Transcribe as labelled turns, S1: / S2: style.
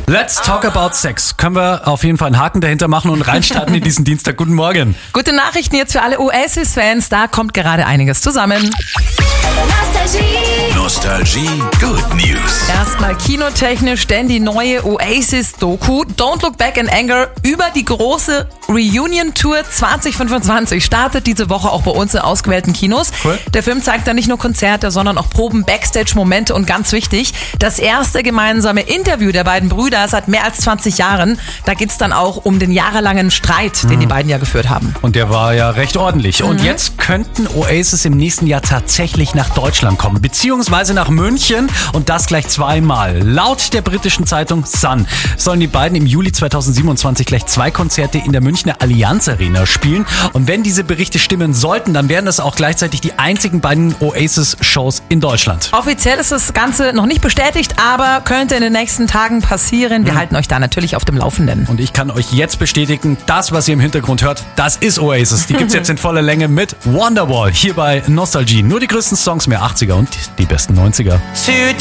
S1: Let's talk about sex. Können wir auf jeden Fall einen Haken dahinter machen und reinstarten in diesen Dienstag. Guten Morgen.
S2: Gute Nachrichten jetzt für alle Oasis-Fans. Da kommt gerade einiges zusammen.
S3: Nostalgie Good News.
S2: Erstmal kinotechnisch, denn die neue Oasis-Doku Don't Look Back in Anger über die große Reunion-Tour 2025 startet diese Woche auch bei uns in ausgewählten Kinos.
S1: Cool.
S2: Der Film zeigt dann nicht nur Konzerte, sondern auch Proben, Backstage-Momente und ganz wichtig, das erste gemeinsame Interview der beiden Brüder seit mehr als 20 Jahren. Da geht's dann auch um den jahrelangen Streit, den die beiden ja geführt haben.
S1: Und der war ja recht ordentlich. Und jetzt könnten Oasis im nächsten Jahr tatsächlich nach Deutschland kommen, beziehungsweise nach München und das gleich zweimal. Laut der britischen Zeitung Sun sollen die beiden im Juli 2027 gleich 2 Konzerte in der Münchner Allianz Arena spielen. Und wenn diese Berichte stimmen sollten, dann wären das auch gleichzeitig die einzigen beiden Oasis-Shows in Deutschland.
S2: Offiziell ist das Ganze noch nicht bestätigt, aber könnte in den nächsten Tagen passieren. Wir halten euch da natürlich auf dem Laufenden.
S1: Und ich kann euch jetzt bestätigen, das, was ihr im Hintergrund hört, das ist Oasis. Die gibt's jetzt in voller Länge mit Wonderwall hier bei Nostalgie. Nur die größten Songs, mehr 80er und die besten 90er.